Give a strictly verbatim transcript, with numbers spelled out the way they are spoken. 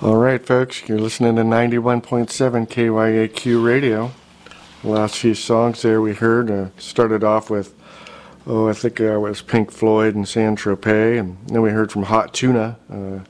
All right, folks, you're listening to ninety-one point seven K Y A Q Radio. The last few songs there we heard uh, started off with, oh, I think uh, it was Pink Floyd and San Tropez, and then we heard from Hot Tuna, uh,